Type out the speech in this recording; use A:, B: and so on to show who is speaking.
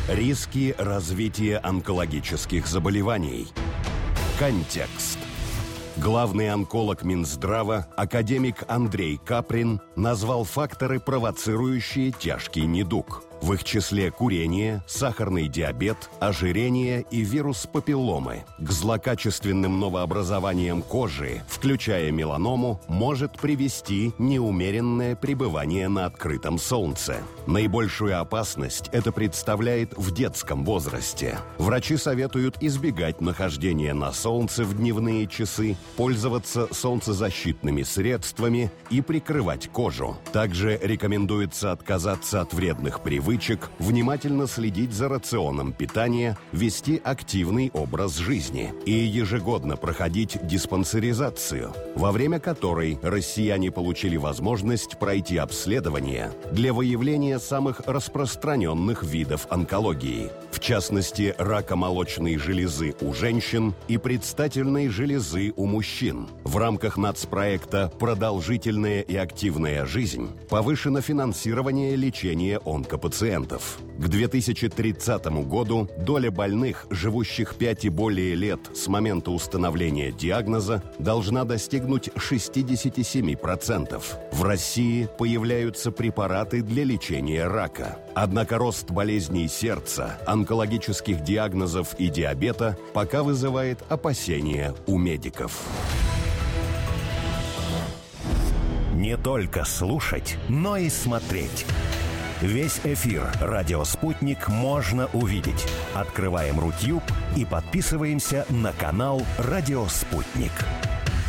A: Риски развития онкологических заболеваний. Контекст. Главный онколог Минздрава, академик Андрей Каприн, назвал факторы, провоцирующие тяжкий недуг. В их числе курение, сахарный диабет, ожирение и вирус папилломы. К злокачественным новообразованиям кожи, включая меланому, может привести неумеренное пребывание на открытом солнце. Наибольшую опасность это представляет в детском возрасте. Врачи советуют избегать нахождения на солнце в дневные часы, пользоваться солнцезащитными средствами и прикрывать кожу. Также рекомендуется отказаться от вредных привычек, внимательно следить за рационом питания, вести активный образ жизни и ежегодно проходить диспансеризацию, во время которой россияне получили возможность пройти обследование для выявления самых распространенных видов онкологии, в частности, рака молочной железы у женщин и предстательной железы у мужчин. В рамках нацпроекта «Продолжительная и активная жизнь» повышено финансирование лечения онкопациентов. К 2030 году доля больных, живущих 5 и более лет с момента установления диагноза, должна достигнуть 67%. В России появляются препараты для лечения рака. Однако рост болезней сердца, онкологических диагнозов и диабета пока вызывает опасения у медиков.
B: Не только слушать, но и смотреть. Весь эфир «Радио Спутник» можно увидеть. Открываем Рутюб и подписываемся на канал «Радио Спутник».